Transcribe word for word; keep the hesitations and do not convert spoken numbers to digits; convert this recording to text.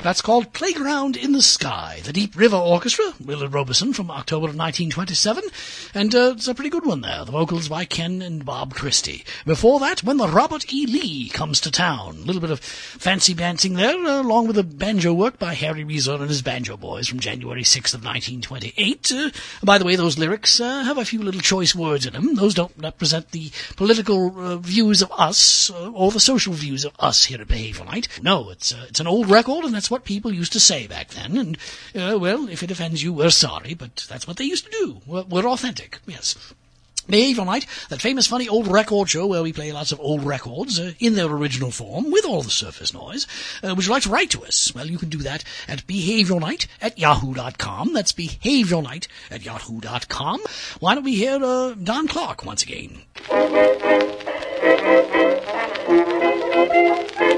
That's called Playground in the Sky. The Deep River Orchestra, Willard Robeson from October of nineteen twenty-seven, and uh, it's a pretty good one there. The vocals by Ken and Bob Christie. Before that, When the Robert E. Lee Comes to Town. A little bit of fancy dancing there, uh, along with the banjo work by Harry Reeser and his Banjo Boys from January sixth of nineteen twenty-eight. Uh, by the way, those lyrics uh, have a few little choice words in them. Those don't represent the political uh, views of us, uh, or the social views of us here at Behavioral Night. No, it's uh, it's an old record, and that's what people used to say back then. And, uh, well, if it offends you, we're sorry, but that's what they used to do. We're, we're authentic, yes. Behavioral Night, that famous funny old record show where we play lots of old records uh, in their original form with all the surface noise. Uh, would you like to write to us? Well, you can do that at behavioralnight at yahoo dot com. That's behavioralnight at yahoo dot com. Why don't we hear uh, Don Clark once again?